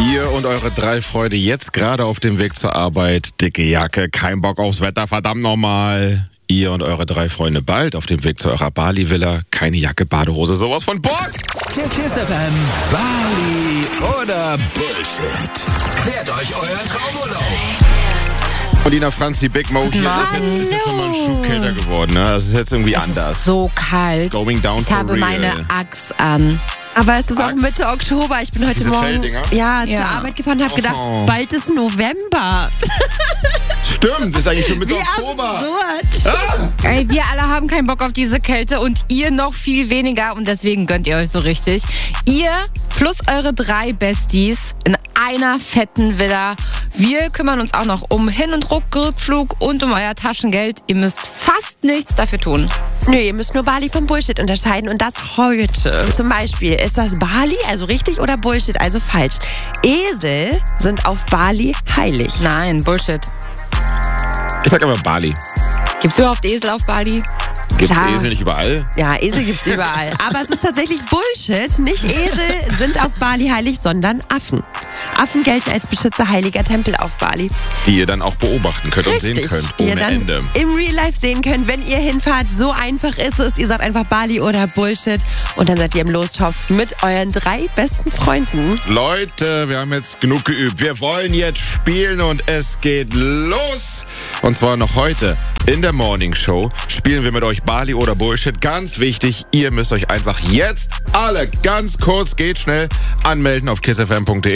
Ihr und eure 3 Freunde jetzt gerade auf dem Weg zur Arbeit. Dicke Jacke, kein Bock aufs Wetter, verdammt nochmal. Ihr und eure 3 Freunde bald auf dem Weg zu eurer Bali-Villa. Keine Jacke, Badehose, sowas von Bock. Kiss FM, Bali oder Bullshit. Klärt euch euren Traumurlaub. Paulina Franz, die Big Mo hier ist jetzt nochmal ein Schuh kälter geworden. Ne? Das ist jetzt irgendwie anders. Ist so kalt. It's going down Ich habe for real. meine Axt an. Aber es ist auch Axt. Mitte Oktober. Ich bin heute Diese Morgen Felddinger? zur Arbeit gefahren und habe gedacht, bald ist November. Stimmt, ist eigentlich schon Mitte Wie Oktober. absurd. Ey, wir alle haben keinen Bock auf diese Kälte und ihr noch viel weniger und deswegen gönnt ihr euch so richtig. Ihr plus eure 3 Besties in einer fetten Villa. Wir kümmern uns auch noch um Hin- und Rückflug und um euer Taschengeld. Ihr müsst fast nichts dafür tun. Nö, ihr müsst nur Bali vom Bullshit unterscheiden und das heute. Zum Beispiel, ist das Bali, also richtig, oder Bullshit, also falsch? Esel sind auf Bali heilig. Nein, Bullshit. Ich sag aber Bali. Gibt's überhaupt Esel auf Bali? Gibt's Klar. Esel nicht überall? Ja, Esel gibt's überall. Aber es ist tatsächlich Bullshit. Nicht Esel sind auf Bali heilig, sondern Affen. Affen gelten als Beschützer heiliger Tempel auf Bali. Die ihr dann auch beobachten könnt und sehen könnt, die ihr ohne dann Ende. im Real Life sehen könnt, wenn ihr hinfahrt. So einfach ist es. Ihr sagt einfach Bali oder Bullshit und dann seid ihr im Lostopf mit euren 3 besten Freunden. Leute, wir haben jetzt genug geübt. Wir wollen jetzt spielen und es geht los. Und zwar noch heute in der Morning Show spielen wir mit euch Bali oder Bullshit. Ganz wichtig, ihr müsst euch einfach jetzt alle ganz kurz, geht schnell, anmelden auf kissfm.de.